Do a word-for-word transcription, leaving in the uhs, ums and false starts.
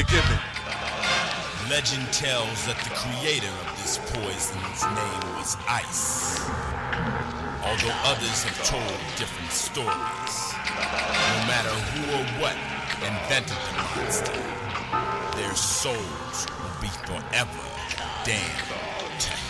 to give it. Legend tells that the creator of this poison's name was Ice. Although others have told different stories, no matter who or what invented the monster, their souls will be forever damned to hell.